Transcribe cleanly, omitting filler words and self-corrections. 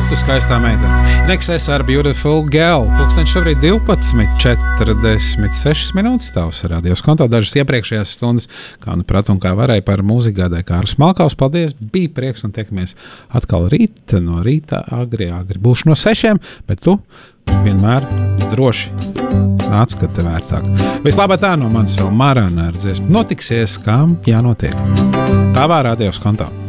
Ak, tu skaistā meitene. Next ar Beautiful Girl. Pulksteņš šobrīd 12:46 minūtes tavs radios kontā. Dažas iepriekšējās stundas, kā nu prat un kā varēja par mūziku gādāja Kārlis Malkaus. Paldies, bija prieks un tiekamies atkal rīt, no rīta agri būšu no 6, bet tu vienmēr droši nāc, kad tev vērtāk. Vislabāk tā no manis vēl Marana ar dziesmu notiksies, kam jānotiek. Tavā radios kontā.